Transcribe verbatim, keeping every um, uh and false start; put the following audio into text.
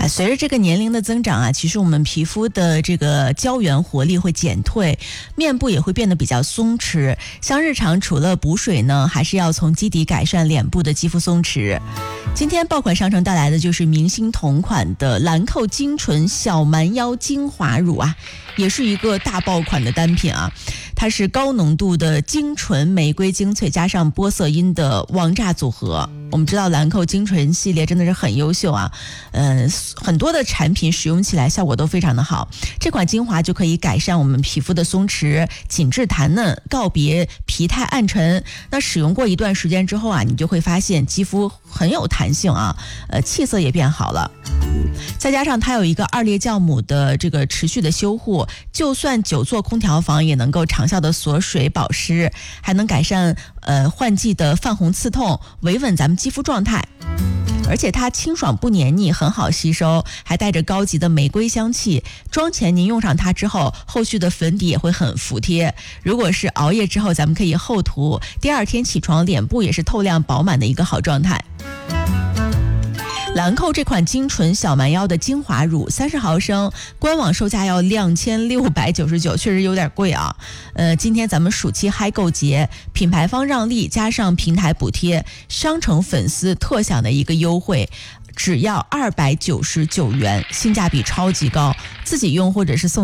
啊，随着这个年龄的增长啊，其实我们皮肤的这个胶原活力会减退，面部也会变得比较松弛。像日常除了补水呢，还是要从基底改善脸部的肌肤松弛。今天爆款商城带来的就是明星同款的兰蔻精纯小蛮腰精华乳啊，也是一个大爆款的单品啊。它是高浓度的精纯玫瑰精粹加上玻色因的王炸组合。我们知道兰蔻精纯系列真的是很优秀啊，嗯、呃，很多的产品使用起来效果都非常的好。这款精华就可以改善我们皮肤的松弛、紧致弹嫩，告别疲态暗沉。那使用过一段时间之后啊，你就会发现肌肤很有弹性啊，呃，气色也变好了。再加上它有一个二裂酵母的这个持续的修护，就算久坐空调房也能够长效的锁水保湿，还能改善呃换季的泛红刺痛，维稳咱们肌肤状态。而且它清爽不黏腻，很好吸收，还带着高级的玫瑰香气。妆前您用上它之后，后续的粉底也会很服帖。如果是熬夜之后，咱们可以厚涂，第二天起床脸部也是透亮饱满的一个好状态。兰蔻这款精纯小蛮腰的精华乳三十毫升，官网售价要两千六百九十九，确实有点贵啊。呃，今天咱们暑期嗨购节，品牌方让利加上平台补贴，商城粉丝特享的一个优惠，只要二百九十九元，性价比超级高，自己用或者是送